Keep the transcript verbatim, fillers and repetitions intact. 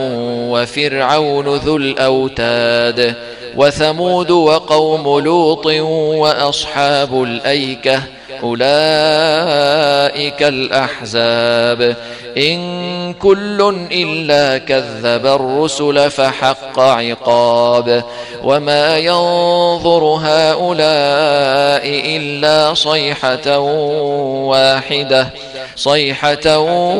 وفرعون ذو الأوتاد وثمود وقوم لوط وأصحاب الأيكة أولئك الأحزاب إن كل إلا كذب الرسل فحق عقاب وما ينظر هؤلاء إلا صيحة واحدة صيحة